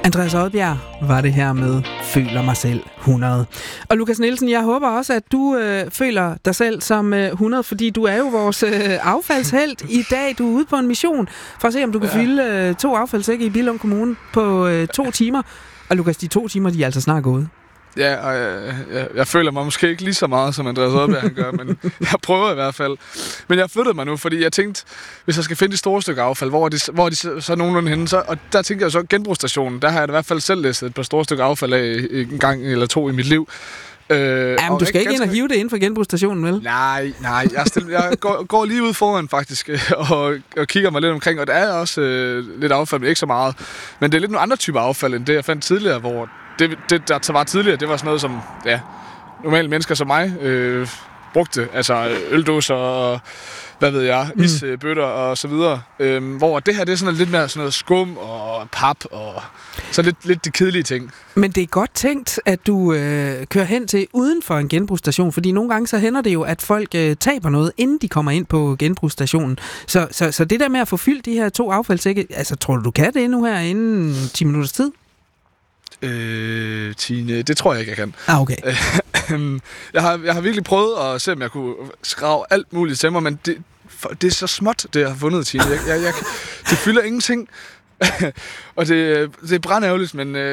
Andreas Odbjerg var det her med Føler mig selv 100. Og Lukas Nielsen, jeg håber også, at du føler dig selv som 100, fordi du er jo vores affaldshelt i dag. Du er ude på en mission for at se, om du kan fylde 2 affaldssække i Billund Kommune på 2 timer. Og Lukas, de 2 timer, de er altså snart gået. Ja, og jeg føler mig måske ikke lige så meget, som Andreas Odbjerg han gør, men jeg prøver i hvert fald. Men jeg flyttede mig nu, fordi jeg tænkte, hvis jeg skal finde et store stykke affald, hvor er de så nogenlunde henne? Og der tænkte jeg så, genbrugsstationen, der har jeg i hvert fald selv læst et par store stykker affald af en gang eller 2 i mit liv. Jamen, du skal ikke ind og hive det inden for genbrugsstationen, vel? Nej, jeg går lige ud foran faktisk, og kigger mig lidt omkring, og der er også lidt affald, men ikke så meget. Men det er lidt nogle andre typer affald, end det jeg fandt tidligere, hvor det der var tidligere, det var sådan noget som, normale mennesker som mig brugte, altså øldåser og, hvad ved jeg, isbøtter og så videre. Hvor det her, det er sådan lidt mere sådan noget skum og pap og så lidt de kedelige ting. Men det er godt tænkt, at du kører hen til uden for en genbrugsstation, fordi nogle gange så hænder det jo, at folk taber noget, inden de kommer ind på genbrugsstationen. Så det der med at få fyldt de her 2 affaldssække, altså tror du kan det nu her inden 10 minutters tid? Tine, det tror jeg ikke, jeg kan. Okay. Jeg har virkelig prøvet at se, om jeg kunne skrave alt muligt til mig, men det er så småt, det jeg har fundet, Tine. Det fylder ingenting. Og det er brandærgerligt, men